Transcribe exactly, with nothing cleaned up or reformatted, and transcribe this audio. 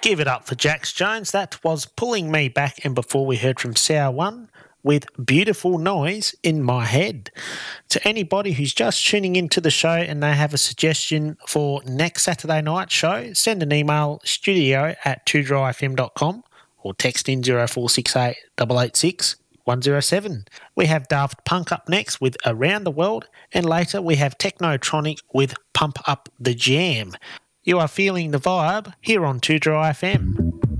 Give it up for Jax Jones. That was Pulling Me Back, and before we heard from Sour One with Beautiful Noise in My Head. To anybody who's just tuning into the show and they have a suggestion for next Saturday night show, send an email studio at two dry f m dot com or text in zero four six eight eight eight six one zero seven. We have Daft Punk up next with Around the World, and later we have Technotronic with Pump Up the Jam. You are feeling the vibe here on two dry F M.